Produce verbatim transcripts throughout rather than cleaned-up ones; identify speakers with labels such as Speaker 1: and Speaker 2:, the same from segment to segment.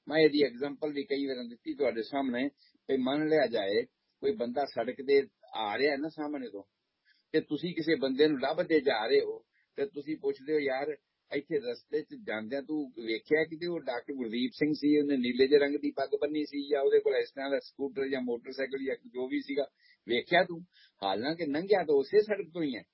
Speaker 1: मैं यदि एग्जाम्पल भी कई बार दी तुहाडे सामने भी मन लिया जाए कोई बंदा सड़क ते आ रहा है ना सामने तो ते तुसी किसी बंदे नूं लभदे जा रहे हो ते तुसी पुछदे हो यार ਇੱਥੇ ਰਸਤੇ ਚ ਜਾਂਦਿਆਂ ਤੂੰ ਵੇਖਿਆ ਕਿਤੇ ਉਹ ਡਾਕਟਰ ਗੁਰਦੀਪ ਸਿੰਘ ਸੀ, ਉਹਨੇ ਨੀਲੇ ਜਿਹੇ ਰੰਗ ਦੀ ਪੱਗ ਬੰਨੀ ਸੀ ਜਾਂ ਉਹਦੇ ਕੋਲ ਇਸ ਤਰ੍ਹਾਂ ਦਾ ਸਕੂਟਰ ਜਾਂ ਮੋਟਰਸਾਈਕਲ ਜਾਂ ਜੋ ਵੀ ਸੀਗਾ, ਵੇਖਿਆ ਤੂੰ? ਹਾਲਾਂਕਿ ਲੰਘਿਆ ਤਾਂ ਉਸੇ ਸੜਕ ਤੋਂ ਹੀ ਹੈ,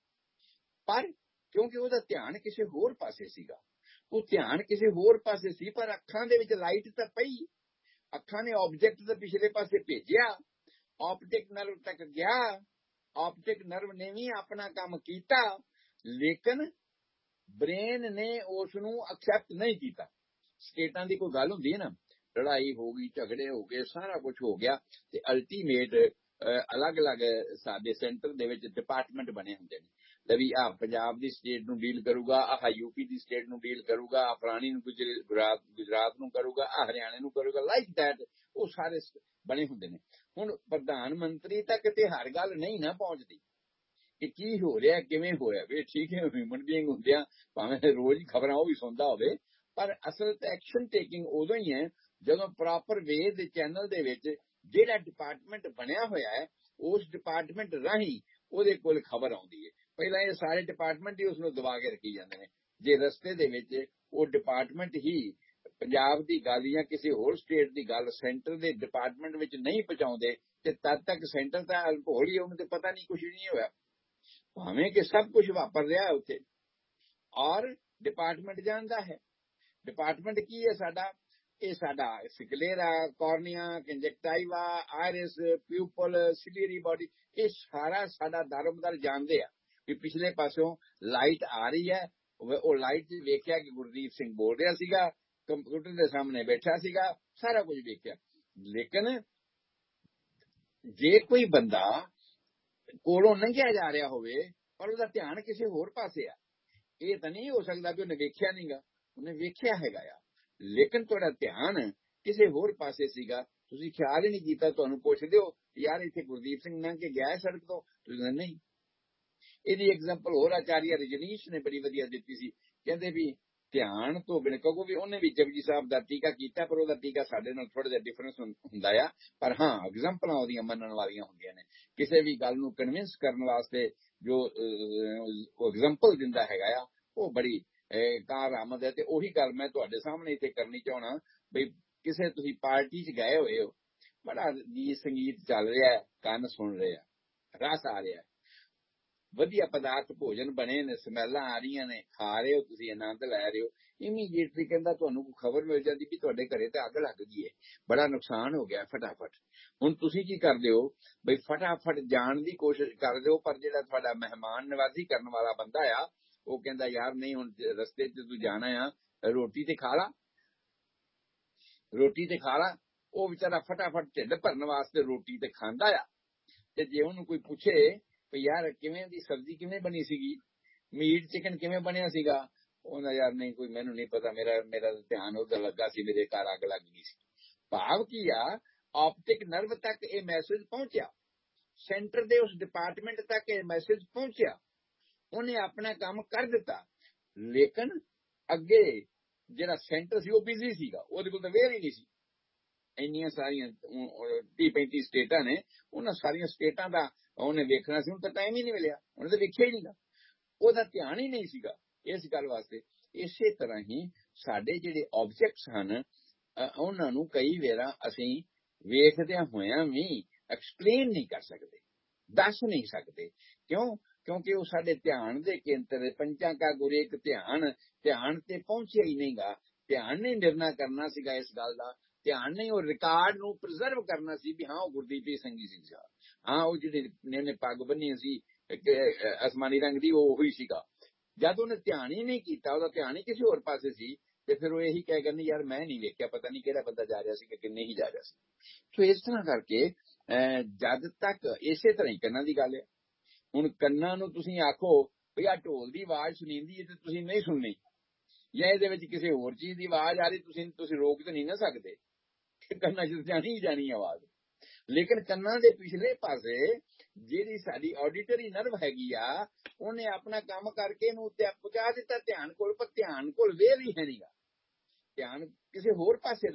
Speaker 1: ਪਰ ਕਿਉਂਕਿ ਉਹਦਾ ਧਿਆਨ ਕਿਸੇ ਹੋਰ ਪਾਸੇ ਸੀਗਾ, ਉਹ ਧਿਆਨ ਕਿਸੇ ਹੋਰ ਪਾਸੇ ਸੀ, ਪਰ ਅੱਖਾਂ ਦੇ ਵਿੱਚ ਲਾਈਟ ਤਾਂ ਪਈ, ਅੱਖਾਂ ਨੇ ਆਬਜੈਕਟ ਤਾਂ ਪਿਛਲੇ ਪਾਸੇ ਭੇਜਿਆ, ਆਪਟਿਕ ਨਰਵ ਤੱਕ ਗਿਆ, ਆਪਟਿਕ ਨਰਵ ਨੇ ਵੀ ਆਪਣਾ ਕੰਮ ਕੀਤਾ, ਲੇਕਿਨ ब्रेन ने उसनू एक्सैप्ट नहीं किया। स्टेटां दी कोई गल हुंदी है ना, लड़ाई हो गई, झगड़े हो गए, सारा कुछ हो गया ते अल्टीमेट अलग अलग साडे सेंटर दे विच डिपार्टमेंट बने हुंदे ने, लवी आ पंजाब दी स्टेट नू डील करूगा, आ यूपी दी स्टेट नू डील करूगा, आ फलानी नू गुजरात गुजरात नू करूगा, आ हरियाणा नू करूगा, लाइक दैट वो सारे बने हुंदे ने। हुण प्रधानमंत्री तक ते हर गल नहीं ना पहुंचदी कि की हो रहा किवें होया वे, ठीक है ह्यूमन बीइंग हुंदियां भावें रोज खबरां वो भी सुनदा होवे, पर असल ते एक्शन टेकिंग उदों ही है जदों प्रॉपर वे दे चैनल दे विच जिहड़ा डिपार्टमेंट बनया होया है उस डिपार्टमेंट राही ओहदे कोल खबर आउंदी है। पहला ये सारे डिपार्टमेंट ही उसनूं दबा के रखी जांदे ने, जे रस्ते दे विच वो डिपार्टमेंट ही पंजाब दी गल या किसी होर स्टेट दी गल सेंटर दे डिपार्टमेंट विच नहीं पहुंचाउंदे ते तद तक सेंटर दा हौली उहनूं ते पता नहीं कुछ नहीं होया, भावें कि सब कुछ वापर रहा है उत्थे और डिपार्टमेंट जानता है। डिपार्टमेंट की है साडा, ये साडा sclera, cornea, conjunctiva, iris, pupal, ciliary body, ये सारा साडा दारोमदार जानते हैं भी पिछले पासों लाइट आ रही है, वो लाइट वेख्या कि गुरदीप सिंह बोल रहा सीगा, कंप्यूटर के सामने बैठा सीगा, सारा कुछ वेख्या। लेकिन जे कोई बंदा कोलों लंघिया जा रहा होवे पर उसका ध्यान किसी होर पासे आ, ये तो नहीं हो सकता कि उन्हें वेख्या नहीं गा, उन्हें वेख्या हैगा आ, लेकिन तुहाडा ध्यान किसी होर पासे सीगा, तुसीं ख्याल ही नहीं कीता। तुहानूं पुछदे हो यार इत्थे गुरदीप सिंह लंघ के गया है सड़क तो, तुसीं नहीं। इहदी एग्जाम्पल होर आचार्य रजनीश ने बड़ी वधिया दित्ती सी, कहंदे भी ध्यान तो बिन कहो भी उन्हें भी जपजी साहब का टीका किया, पर वह टीका साडे नाल थोड़ा जिहा डिफरेंस हुंदा आ, पर हाँ एग्जाम्पल ओहदियां मनण वालियां हुंदियां ने। किसी भी गल नूं कन्विंस करन वास्ते जो एग्जाम्पल दिंदा हैगा आ वो बड़ी कारआमद है। ते ओही गल मैं तुहाडे सामने इत्थे करनी चाहना भी किसी तुसीं पार्टी च गए होए हो, बड़ा गीत संगीत चल रहा है, कन्न सुन रहे हैं, रस आ रहा है, वधिया पदार्थ भोजन बने ने, स्मैलां आ रही ने, खा रहे हो तुसीं, आनंद लै रहे हो, इमीडिएटली कहंदा तुहानूं कोई खबर मिल जाती भी तुहाडे घरे ते अग लग गई है, बड़ा नुकसान हो गया, फटाफट। हुण तुसीं की करदे हो बई फटाफट जाण दी कोशिश करदे हो, पर जिहड़ा तुहाडा मेहमान नवाजी करन वाला बंदा आ वो कहंदा यार नहीं हुण रस्ते च तूं जाना आ, रोटी ते खा ला, रोटी ते खा ला। वो बेचारा फटाफट ढिड भरन वास्ते रोटी ते खांदा आ, ते जे उहनूं कोई पुछे भी यार किवें दी सब्जी किवें बनी सीगी, मीट चिकन किवें बनिया सीगा, ਉਹਦਾ यार नहीं कोई मैनू नहीं पता, मेरा मेरा ध्यान उधर लगा सी, मेरे घर अग लग गई सी। भाव की आ ऑप्टिक नर्व तक ये मैसेज पहुंचा, सेंटर दे उस डिपार्टमेंट तक ये मैसेज पहुंचा, उन्हें अपना काम कर दिता, लेकिन अगे जिहड़ा सेंटर सी वो बिजी सीगा, ਉਹਦੇ ਕੋਲ ਤਾਂ ਵੇਲ ही नहीं सी। ਇੰਨੀਆਂ ਸਾਰੀਆਂ तीह पैंतीस स्टेटां ने, उन्हां सारियां स्टेटां दा ਉਹਨੇ ਵੇਖਣਾ ਸੀ, ਹੁਣ ਤਾਂ ਟਾਈਮ ही नहीं मिलिया, ਉਹਨੇ ਤਾਂ ਵੇਖਿਆ ही नहीं गा, ਉਹਦਾ ਧਿਆਨ ही नहीं ਸੀਗਾ इस गल वास्ते। इसे तरह ही साडे जिहड़े ऑब्जेक्ट्स हन उन्हां नूं कई वेरा असीं वेखदियां होइयां भी एक्सप्लेन नहीं कर सकते, दस नहीं सकते, क्यों? क्योंकि वो साडे ध्यान दे केंद्र पंचां का गुरे एक ध्यान ध्यान ते पहुंचिया ही नहीं गा। ध्यान ने निर्णय करना सीगा इस गल दा, ध्यान ने वो रिकॉर्ड नूं प्रिजर्व करना सी भी हाँ गुरदीप सिंह जी सी, हाँ वो जिहड़ी ने पग बन्नी सी आसमानी रंग दी वो ही सीगा। जद उन्हें ध्यान ही नहीं किया, ਉਹਦਾ ध्यान ही किसी होर पासे सी, ते फिर वो यही कह करनी यार मैं नहीं वेख्या, पता नहीं किहड़ा बंदा जा रहा सी कि नहीं जा रहा सी। तो इस तरह करके जद तक इसे तरह ही कन्नां दी गल है। हुण कन्नां नूं तुसीं आखो भी आ ढोल दी आवाज सुनींदी है ते तुसीं नहीं सुननी, या इहदे विच किसी होर चीज दी आवाज आ रही, तुसीं तुसीं रोक ते नहीं ना सकदे, कन्नां च जानी ही जानी आवाज। लेकिन कन्नां दे पिछले पासे जिहड़ी साडी ऑडिटरी नर्व हैगी आ, उन्हें अपना काम करके नूं पहुंचा दिता ध्यान कोल, पर ध्यान कोल वेल ही है नहीं गा, ध्यान किसी होर पासे